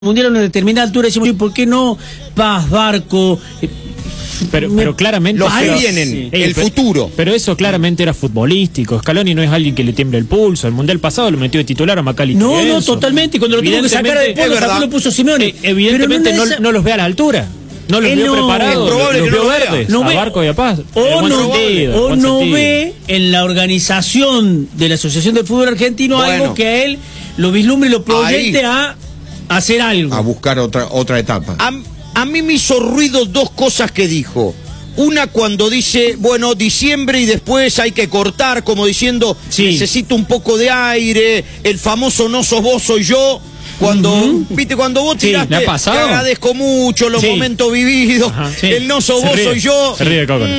mundial a una determinada altura, decimos, ¿por qué no Paz, Barco? Pero claramente los que vienen, el futuro. Pero eso claramente era futbolístico. Scaloni no es alguien que le tiemble el pulso. El mundial pasado lo metió de titular a McAllister. No, totalmente. Cuando lo tuvo que sacar después lo puso Simeone. Evidentemente no los ve a la altura. No los veo preparados, los veo verdes, a Barco y a Paz. O no ve en la organización de la Asociación del Fútbol Argentino algo que a él lo vislumbre y lo proyecte a hacer algo. A buscar otra etapa. A mí me hizo ruido dos cosas que dijo. Una cuando dice, bueno, diciembre y después hay que cortar, como diciendo, necesito un poco de aire, el famoso no sos vos, soy yo. Cuando, viste, cuando vos tiraste, te agradezco mucho los momentos vividos, el no sos vos, soy yo. Se ríe de Coco.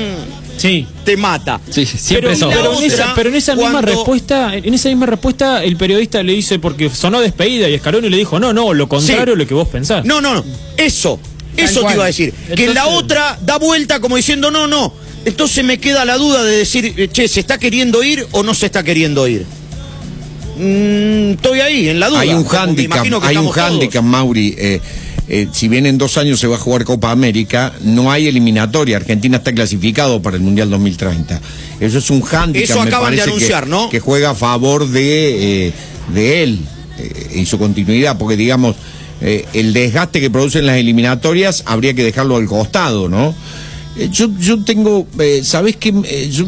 Te mata. Pero en esa misma respuesta, el periodista le dice, porque sonó despedida, y Scaloni le dijo, no, lo contrario de lo que vos pensás. No, eso te iba a decir. Entonces, que la otra da vuelta como diciendo, no. Entonces me queda la duda de decir, che, ¿se está queriendo ir o no se está queriendo ir? Estoy ahí, en la duda. Hay un hándicap, Mauri. Si bien en 2 años se va a jugar Copa América, no hay eliminatoria. Argentina está clasificado para el Mundial 2030. Eso es un hándicap. Eso acaban de anunciar, ¿no? Que juega a favor de él y su continuidad, porque digamos, el desgaste que producen las eliminatorias habría que dejarlo al costado, ¿no? Yo tengo, ¿sabés qué?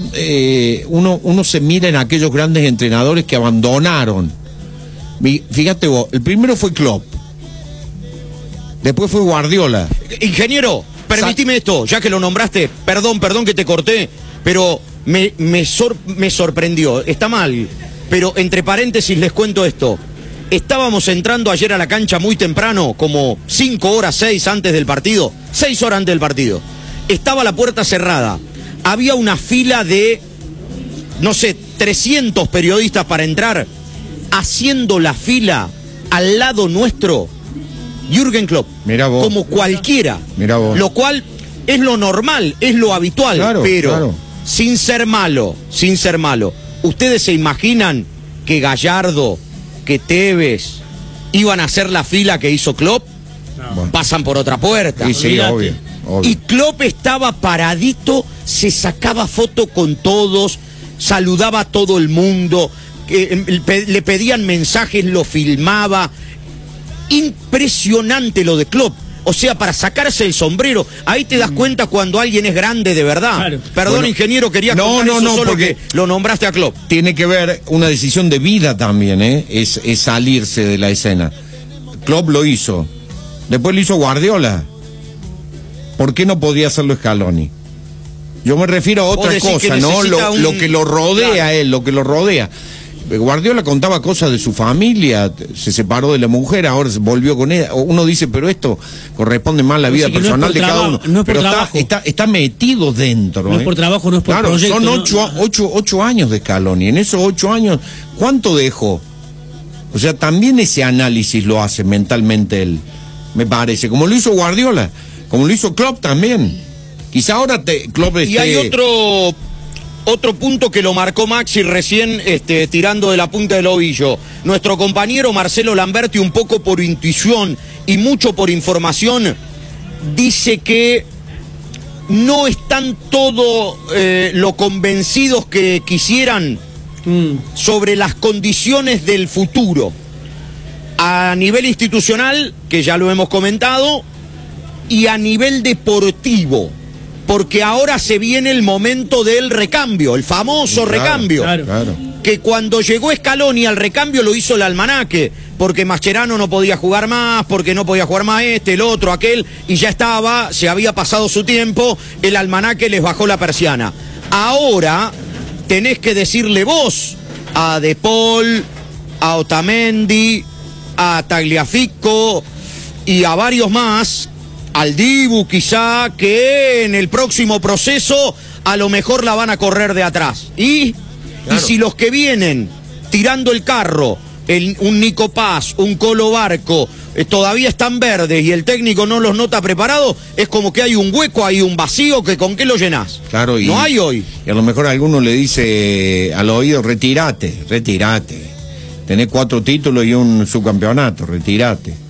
Uno se mira en aquellos grandes entrenadores que abandonaron. Fíjate vos, el primero fue Klopp. Después fue Guardiola. Ingeniero, permitime esto, ya que lo nombraste, perdón que te corté, pero me sorprendió, está mal, pero entre paréntesis les cuento esto. Estábamos entrando ayer a la cancha muy temprano, como 5 horas, 6 antes del partido, 6 horas antes del partido. Estaba la puerta cerrada, había una fila de, no sé, 300 periodistas para entrar, haciendo la fila al lado nuestro, Jürgen Klopp, como cualquiera, lo cual es lo normal, es lo habitual, pero sin ser malo, ¿ustedes se imaginan que Gallardo, que Tevez iban a hacer la fila que hizo Klopp? No. Pasan por otra puerta. Sí, obvio. Y Klopp estaba paradito, se sacaba foto con todos, saludaba a todo el mundo, le pedían mensajes, lo filmaba. Impresionante lo de Klopp. O sea, para sacarse el sombrero, ahí te das cuenta cuando alguien es grande de verdad. Claro. Perdón, ingeniero, quería contar eso solo porque lo nombraste a Klopp. Tiene que ver una decisión de vida también, es salirse de la escena. Klopp lo hizo. Después lo hizo Guardiola. ¿Por qué no podía hacerlo Scaloni? Yo me refiero a otra cosa, ¿no? Lo que lo rodea a él, lo que lo rodea. Guardiola contaba cosas de su familia, se separó de la mujer, ahora se volvió con ella. Uno dice, pero esto corresponde más a la vida personal de cada uno. No es por pero trabajo. Está metido dentro. No es por trabajo, no es por proyecto. Son 8 años de Scaloni. En esos 8 años, ¿cuánto dejó? O sea, también ese análisis lo hace mentalmente él, me parece. Como lo hizo Guardiola, como lo hizo Klopp también. Quizá ahora Klopp Y hay otro punto que lo marcó Maxi recién, tirando de la punta del ovillo. Nuestro compañero Marcelo Lamberti, un poco por intuición y mucho por información, dice que no están todo lo convencidos que quisieran sobre las condiciones del futuro. A nivel institucional, que ya lo hemos comentado, y a nivel deportivo. Porque ahora se viene el momento del recambio, el famoso recambio. Claro. Que cuando llegó Scaloni al recambio lo hizo el almanaque, porque Mascherano no podía jugar más, porque no podía jugar más el otro, aquel, y ya se había pasado su tiempo, el almanaque les bajó la persiana. Ahora tenés que decirle vos a De Paul, a Otamendi, a Tagliafico y a varios más, al Dibu quizá, que en el próximo proceso a lo mejor la van a correr de atrás. Y si los que vienen tirando el carro, un Nico Paz, un Colo Barco, todavía están verdes y el técnico no los nota preparados, es como que hay un hueco, hay un vacío que con qué lo llenás. Claro, no hay hoy. Y a lo mejor alguno le dice al oído, retírate. Tenés 4 títulos y un subcampeonato, retírate.